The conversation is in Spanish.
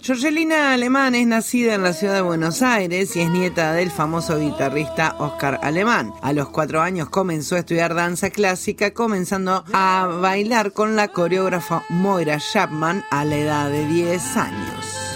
Jorgelina Alemán es nacida en la ciudad de Buenos Aires y es nieta del famoso guitarrista Oscar Alemán. A los 4 años comenzó a estudiar danza clásica, comenzando a bailar con la coreógrafa Moira Chapman a la edad de 10 años.